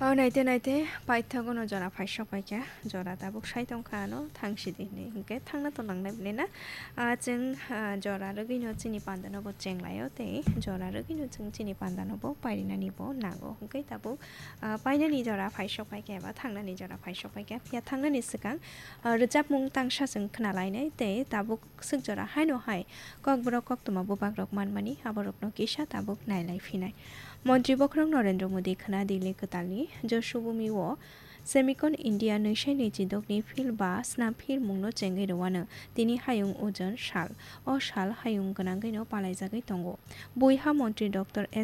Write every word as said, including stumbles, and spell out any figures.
Oh, naite naite paithagono jora paisha paika jora tabuk saitong khano thangsi dini hingke thangna to nangnai blena cheng jora rogino chini pandano bo chenglayo te jora rogino cheng chini pandano bo pairina ni bo nago hingke tabuk paina ni jora paisha paika ba thangna ni jora paisha paika ya thangna ni sikang rojak mung tangsa jeng khnalainai te tabuk sik jora haino hai kok bro kok tuma bo bagrok manmani aborok no kisa tabuk nailai finai মন্ত্রী বক্রং নরেন্দ্র মোদী খানা দিল্লি কোতালনি জসুবুমি ও Semicon India নৈশাই নৈজিদকনি feel বা স্নাফির মুংনো চেঙ্গै রওয়ানো তিনি হাयुं ওজন সাল ও সাল হাयुं গনাंगैनो पालायजागै दंगो बयहा मन्त्री doctor S